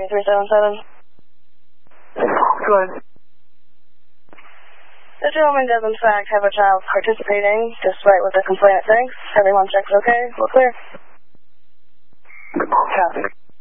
377. Good. The gentleman does in fact have a child participating, despite what the complainant thinks. Everyone checks okay. We're clear. Copy.